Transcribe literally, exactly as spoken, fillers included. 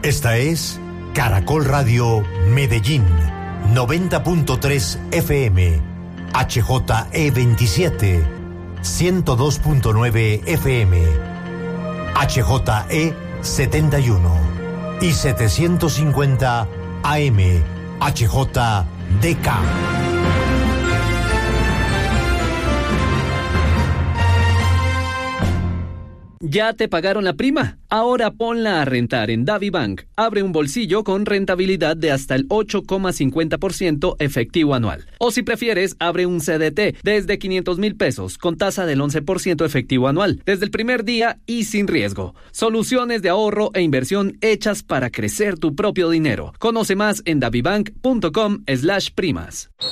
Esta es Caracol Radio Medellín, noventa punto tres F M, H J E veintisiete, ciento dos punto nueve F M, H J E setenta y uno y setecientos cincuenta A M, H J D K. ¿Ya te pagaron la prima? Ahora ponla a rentar en DaviBank. Abre un bolsillo con rentabilidad de hasta el ocho coma cincuenta por ciento efectivo anual. O si prefieres, abre un C D T desde quinientos mil pesos con tasa del once por ciento efectivo anual, desde el primer día y sin riesgo. Soluciones de ahorro e inversión hechas para crecer tu propio dinero. Conoce más en davibank punto com slash primas.